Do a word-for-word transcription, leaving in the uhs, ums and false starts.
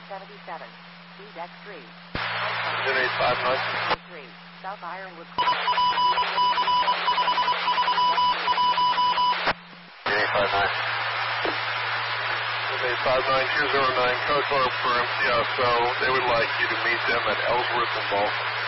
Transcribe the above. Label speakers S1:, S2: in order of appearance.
S1: seventy-seven. Speed X three.
S2: Engine eight five nine.
S1: three. South Ironwood.
S2: eight five nine. eight five nine two zero nine, code four for M C S, so they would like you to meet them at Ellsworth and Baltimore.